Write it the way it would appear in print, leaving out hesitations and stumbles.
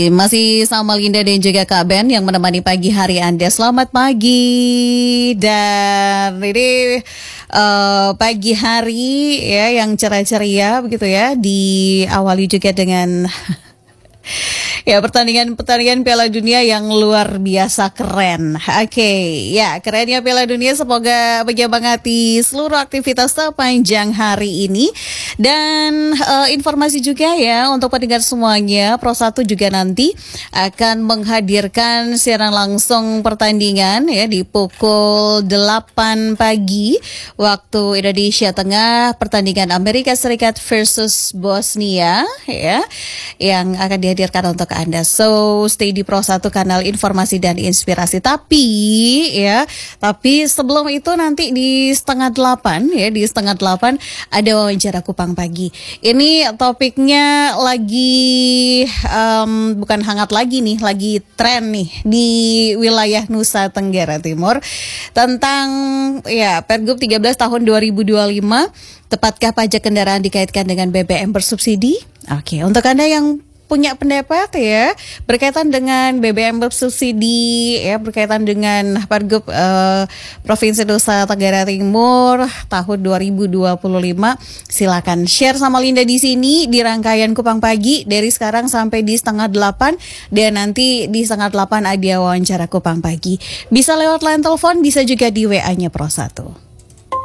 Masih sama Linda dan juga Kak Ben yang menemani pagi hari Anda. Selamat pagi. Dan ini pagi hari ya yang cerah-ceria begitu ya. Diawali juga dengan ya pertandingan Piala Dunia yang luar biasa keren. Oke, ya kerennya Piala Dunia semoga menyemangati seluruh aktivitas sepanjang hari ini. Dan informasi juga ya untuk pendengar semuanya, Pro 1 juga nanti akan menghadirkan siaran langsung pertandingan ya di pukul 8 pagi waktu Indonesia Tengah, pertandingan Amerika Serikat versus Bosnia ya yang akan dihadirkan untuk Anda. So, stay di Pro 1 kanal informasi dan inspirasi. Tapi sebelum itu nanti di setengah 8 ya, di setengah 8 ada wawancara Kupang Pagi. Ini topiknya lagi bukan hangat lagi nih, lagi tren nih di wilayah Nusa Tenggara Timur tentang ya Pergub 13 tahun 2025. Tepatkah pajak kendaraan dikaitkan dengan BBM bersubsidi? Oke, untuk Anda yang punya pendapat ya berkaitan dengan BBM bersubsidi ya berkaitan dengan Pergub Provinsi Nusa Tenggara Timur tahun 2025, silakan share sama Linda di sini di rangkaian Kupang Pagi dari sekarang sampai di setengah 8 dan nanti di setengah 8 ada wawancara Kupang Pagi. Bisa lewat line telepon, bisa juga di WA-nya Pro 1.